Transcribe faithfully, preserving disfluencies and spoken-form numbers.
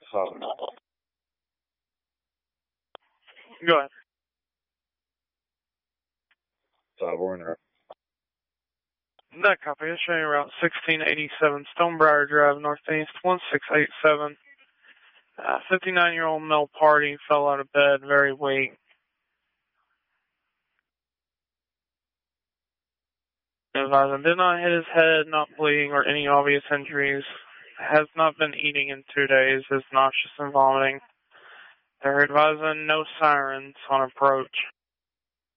Solid. Go ahead. Five Warner. That copy is showing Route sixteen eighty-seven, Stonebriar Drive, Northeast, one six eight seven. Uh, fifty-nine-year-old male party fell out of bed, very weak. Advisor did not hit his head, not bleeding, or any obvious injuries. Has not been eating in two days, is nauseous and vomiting. They're advising no sirens on approach.